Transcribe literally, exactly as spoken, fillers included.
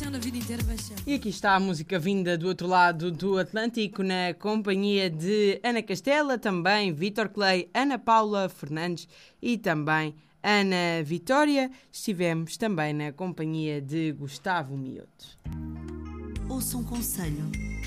paixão da vida inteira, paixão. E aqui está a música vinda do outro lado do Atlântico, na companhia de Ana Castela, também Vítor Clay, Ana Paula Fernandes e também Ana Vitória. Estivemos também na companhia de Gustavo Mioto. Ouça um conselho.